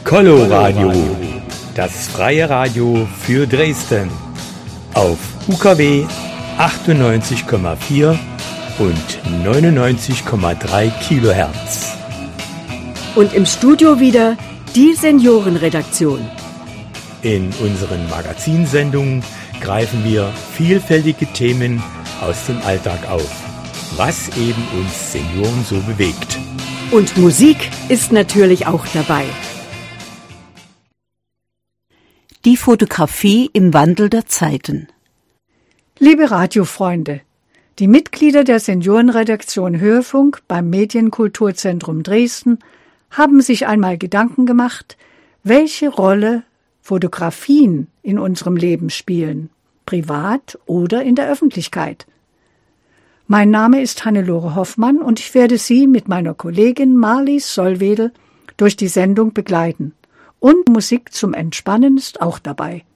Coloradio, das freie Radio für Dresden. Auf UKW 98,4 und 99,3 Kilohertz. Und im Studio wieder die Seniorenredaktion. In unseren Magazinsendungen greifen wir vielfältige Themen aus dem Alltag auf, was eben uns Senioren so bewegt. Und Musik ist natürlich auch dabei. Die Fotografie im Wandel der Zeiten. Liebe Radiofreunde, die Mitglieder der Seniorenredaktion Hörfunk beim Medienkulturzentrum Dresden haben sich einmal Gedanken gemacht, welche Rolle Fotografien in unserem Leben spielen, privat oder in der Öffentlichkeit. Mein Name ist Hannelore Hoffmann und ich werde Sie mit meiner Kollegin Marlies Sollwedel durch die Sendung begleiten. Und Musik zum Entspannen ist auch dabei.